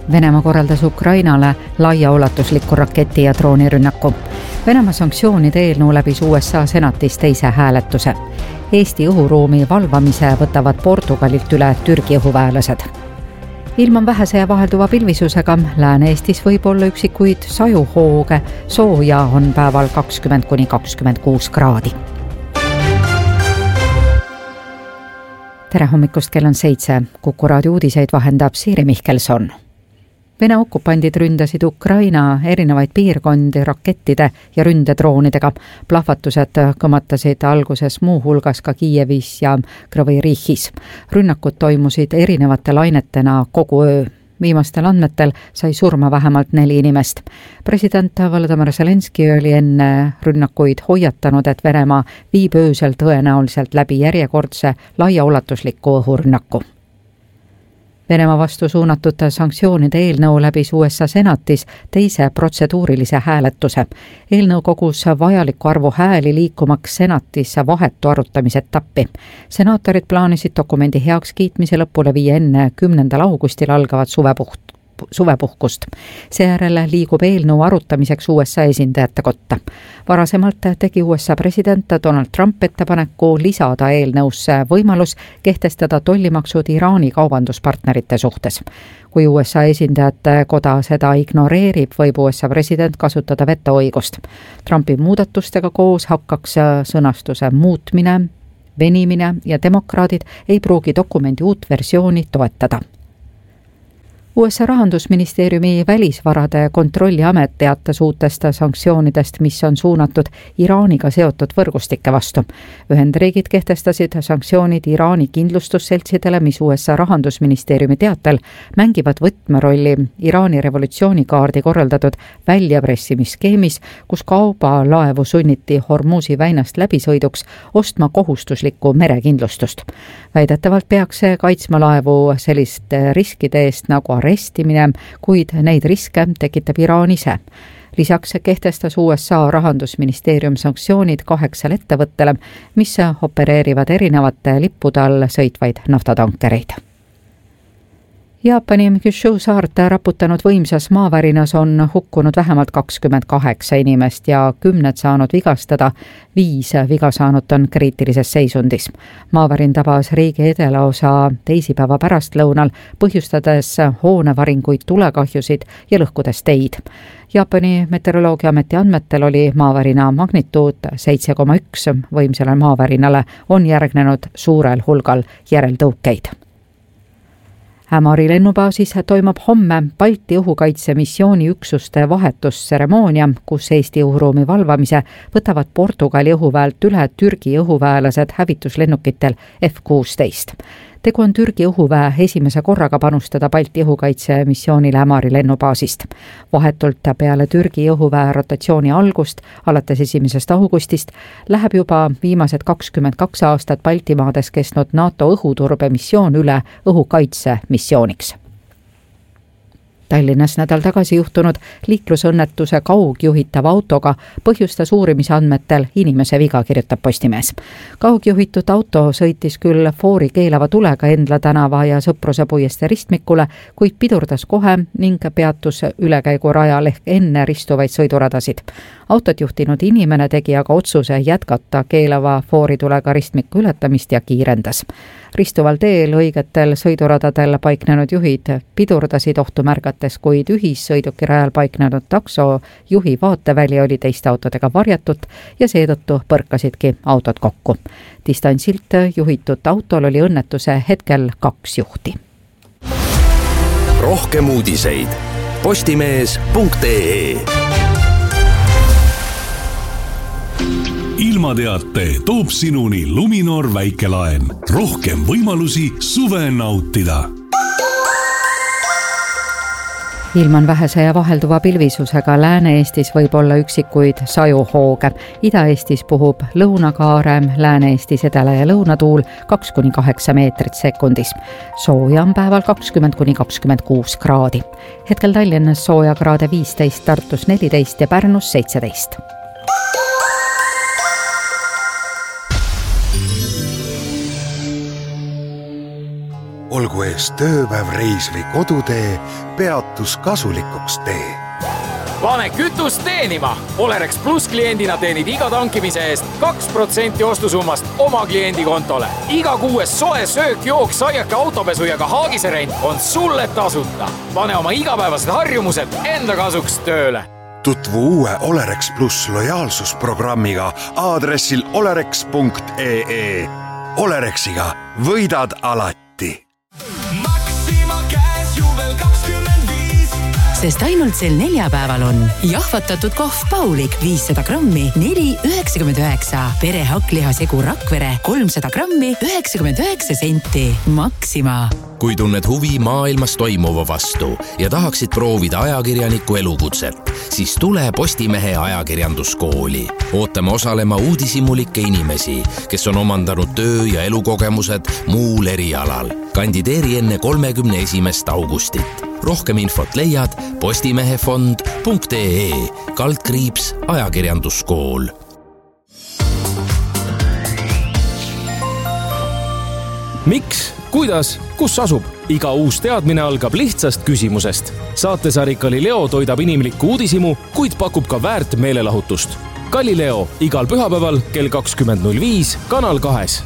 Venemaa korraldas Ukrainale laiaulatusliku raketi- ja droonirünnaku. Venemaa sanktsioonide eelnõu läbis USA senatis teise hääletuse. Eesti õhuruumi valvamise võtavad Portugalilt üle Türgi õhuväelased. Ilm on vähese ja vahelduva pilvisusega, Lääne-Eestis võib olla üksikuid sajuhooge, sooja on päeval 20–26 kraadi. Tere hommikust, kell on 7. Kuku raadio uudiseid vahendab Siiri Mihkelson. Vene okupandid ründasid Ukraina erinevaid piirkondi rakettide ja ründedroonidega. Plahvatused kõmatasid alguses muu hulgas ka Kiievis ja Krõvi-Rihis. Rünnakud toimusid erinevate lainetena kogu öö. Viimastel andmetel sai surma vähemalt 4 inimest. President Volodymyr Zelenski oli enne rünnakuid hoiatanud, et Venemaa viib öösel tõenäoliselt läbi järjekordse laiaulatusliku õhurünnaku. Venemaa vastu suunatud sanktsioonide eelnõu läbis USA senatis teise protseduurilise hääletuse. Eelnõu kogus vajaliku arvu hääli liikumaks senatis vahetu arutamise etappi. Senaatorid plaanisid dokumendi heakskiitmise lõpule viia enne 10. augustil algavat suvepuhkust. Seejärel liigub eelnõu arutamiseks USA esindajate kotta. Varasemalt tegi USA president Donald Trump ettepaneku lisada eelnõusse võimalus kehtestada tollimaksud Iraani kaubanduspartnerite suhtes. Kui USA esindajate koda seda ignoreerib, võib USA president kasutada vetoõigust. Trumpi muudatustega koos hakkaks sõnastuse muutmine, venimine ja demokraadid ei pruugi dokumendi uut versiooni toetada. USA rahandusministeeriumi välisvarade kontrolliamet teatas uutest sanktsioonidest, mis on suunatud Iraaniga seotud võrgustike vastu. Ühendriigid kehtestasid sanktsioonid Iraani kindlustusseltsidele, mis USA rahandusministeeriumi teatel mängivad võtmerolli Iraani revolutsioonikaardi korraldatud väljapressimiskeemis, kus kaubalaevu sunniti Hormuzi väinast läbisõiduks ostma kohustuslikku merekindlustust. Väidetavalt peaks see kaitsma laevu selliste riskide eest nagu arestimine, kuid neid riske tekitab Iraan ise. Lisaks kehtestas USA rahandusministeerium sanktsioonid 8 ettevõttele, mis opereerivad erinevate lippude all sõitvaid naftatankereid. Jaapani Kyushu saart raputanud võimsas maavärinas on hukkunud vähemalt 28 inimest ja 10 saanud vigastada, 5 viga saanut on kriitilises seisundis. Maavärin tabas riigi edelaosa teisipäeva pärastlõunal, põhjustades hoonevaringuid, tulekahjusid ja lõhkudes teid. Jaapani meteoroloogiaameti andmetel oli maavärina magnituud 7,1. Võimsale maavärinale on järgnenud suurel hulgal järeltõukeid. Ämari lennubaasis toimub homme Balti õhukaitsemissiooni üksuste vahetustseremoonia, kus Eesti õhuruumi valvamise võtavad Portugali õhuväelt üle Türgi õhuväelased hävituslennukitel F-16. Tegu on Türgi õhuväe esimese korraga panustada Balti õhukaitsemissioonile Ämari lennubaasist. Vahetult peale Türgi õhuväe rotatsiooni algust, alates 1. augustist, läheb juba viimased 22 aastat Baltimaades kestnud NATO õhuturbemissioon üle õhukaitsemissiooniks. Tallinnas nädal tagasi juhtunud liiklusõnnetuse kaugjuhitav autoga põhjustas uurimise andmetel inimese viga, kirjutab Postimees. Kaugjuhitud auto sõitis küll foori keelava tulega Endla tänava ja Sõpruse puiestee ristmikule, kuid pidurdas kohe ning peatus ülekäigurajal ehk enne ristuvaid sõiduradasid. Autot juhtinud inimene tegi aga otsuse jätkata keelava fooritulega ristmiku ületamist ja kiirendas. Ristuval teel õigetel sõiduradadel paiknenud juhid pidurdasid ohtu märgates, kuid ühissõiduki rajal paiknenud takso juhi vaateväli oli teiste autodega varjatud ja seetõttu põrkasidki autod kokku. Distantsilt juhitud autol oli õnnetuse hetkel 2 juhti. Rohkem uudiseid postimees.ee. Ilmateate toob sinuni Luminor väikelaen. Rohkem võimalusi suve nautida. Ilm on vähese ja vahelduva pilvisusega, Lääne-Eestis võib olla üksikuid sajuhooge. Ida-Eestis puhub lõunakaarem, Lääne-Eestis edela- ja lõunatuul 2–8 meetrit sekundis. Sooja on päeval 20–26 kraadi. Hetkel Tallinnas sooja kraade 15, Tartus 14 ja Pärnus 17. Olgu olgu ees tööpäev, reis või kodutee, peatus kasulikuks tee. Pane kütust teenima! Olerex Plus kliendina teenid iga tankimise eest 2% ostusummast oma kliendi kontole. Iga kuues soe söök, jook, saiake, autopesu ja ka haagiserent on sulle tasuta. Pane oma igapäevased harjumused enda kasuks tööle. Tutvu uue Olerex Plus lojaalsusprogrammiga aadressil olerex.ee. Olerexiga võidad alati. Maxima käes juubel 25. Sest ainult sel neljapäeval on jahvatatud kohv Paulik 500 grammi 4,99. Pere hakklihasegu Rakvere 300 grammi 99 senti. Maxima. Kui tunned huvi maailmas toimuva vastu ja tahaksid proovida ajakirjaniku elukutset, siis tule Postimehe ajakirjanduskooli. Ootame osalema uudishimulikke inimesi, kes on omandanud töö- ja elukogemused muul erialal. Kandideeri enne 31. augustit. Rohkem infot leiad postimehefond.ee/ajakirjanduskool. Miks, kuidas, kus asub? Iga uus teadmine algab lihtsast küsimusest. Saatesari Galileo toidab inimlikku uudishimu, kuid pakub ka väärt meelelahutust. Galileo igal pühapäeval kell 20.05 Kanal 2.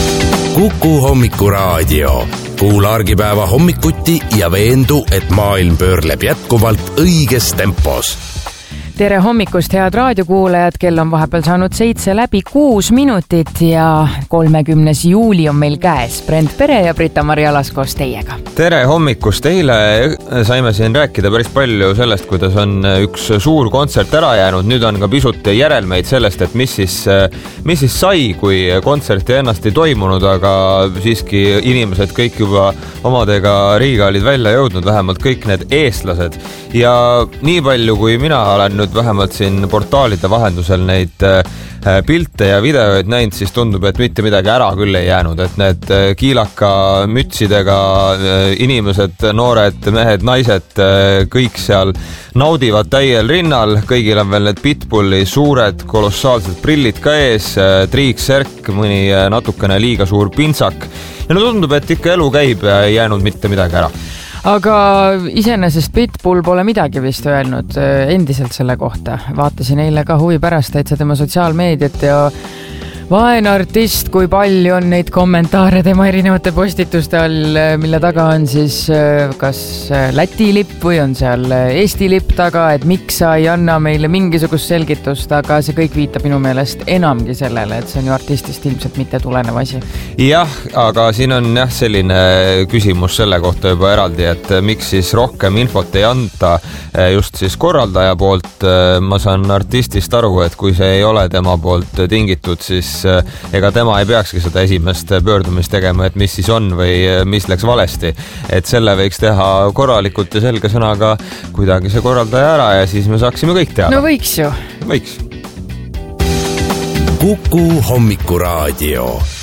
Kuku hommikuraadio. Kuula argipäeva hommikuti ja veendu, et maailm pöörleb jätkuvalt õiges tempos. Tere hommikust, head raadiokuulajad, kell on vahepeal saanud 7:06 ja 30. juuli on meil käes. Brent Pere ja Brita-Mari Alas koos teiega. Tere hommikust, eile saime siin rääkida päris palju sellest, kuidas on üks suur kontsert ära jäänud. Nüüd on ka pisut järelmeid sellest, et mis siis sai, kui kontserti ennast ei toimunud, aga siiski inimesed kõik juba omadega riiga olid välja jõudnud, vähemalt kõik need eestlased. Ja nii palju, kui mina olen nüüd vähemalt siin portaalide vahendusel neid pilte ja videoid näinud, siis tundub, et mitte midagi ära küll ei jäänud, et need kiilaka mütsidega inimesed, noored, mehed, naised, kõik seal naudivad täiel rinnal, kõigil on veel need Pitbulli suured kolossaalsed prillid ka ees, triiksärk, mõni natukene liiga suur pintsak ja no tundub, et ikka elu käib ja ei jäänud mitte midagi ära. Aga iseenesest Pitbull pole midagi vist öelnud endiselt selle kohta. Vaatasin eile ka huvi pärast täitsa tema sotsiaalmeediat ja vaene artist, kui palju on neid kommentaare tema erinevate postituste all, mille taga on siis kas Läti lipp või on seal Eesti lipp taga, et miks sa ei anna meile mingisugust selgitust, aga see kõik viitab minu meelest enamgi sellele, et see on ju artistist ilmselt mitte tulenev asi. Jah, aga siin on selline küsimus selle kohta juba eraldi, et miks siis rohkem infot ei anta just siis korraldaja poolt. Ma saan artistist aru, et kui see ei ole tema poolt tingitud, siis ega tema ei peakski seda esimest pöördumist tegema, et mis siis on või mis läks valesti. Et selle võiks teha korralikult ja selge sõnaga kuidagi see korraldaja ära ja siis me saaksime kõik teada. No võiks ju. Võiks. Kuku hommikuraadio.